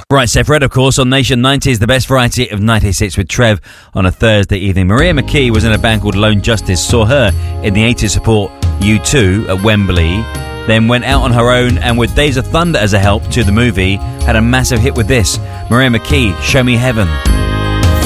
Right, Seth Red, of course, on Nation 90s, the best variety of 96 with Trev on a Thursday evening. Maria McKee was in a band called Lone Justice, saw her in the 80s support U2 at Wembley, then went out on her own and with Days of Thunder as a help to the movie, had a massive hit with this. Maria McKee, Show Me Heaven.